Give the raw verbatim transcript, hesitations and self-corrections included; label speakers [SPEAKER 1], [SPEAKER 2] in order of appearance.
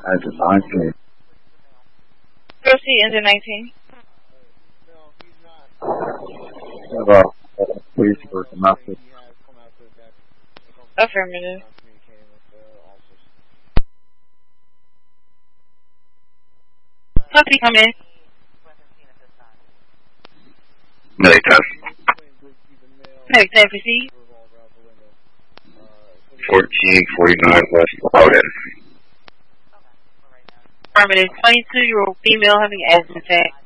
[SPEAKER 1] As a nineteen.
[SPEAKER 2] Proceed, engine nineteen.
[SPEAKER 1] Well, police work message.
[SPEAKER 2] Affirmative. Puppy, come in.
[SPEAKER 1] Medic test.
[SPEAKER 2] Medic test, proceed.
[SPEAKER 1] fourteen forty-nine West Loudon.
[SPEAKER 2] Affirmative. twenty-two-year-old female having asthma attack.